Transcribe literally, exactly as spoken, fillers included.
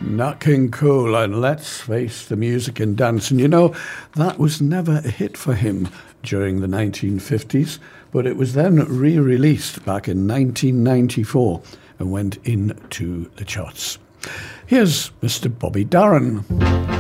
Nat King Cole and Let's Face the Music and Dance. And you know, that was never a hit for him during the nineteen fifties, but it was then re-released back in nineteen ninety-four and went into the charts. Here's Mister Bobby Darin.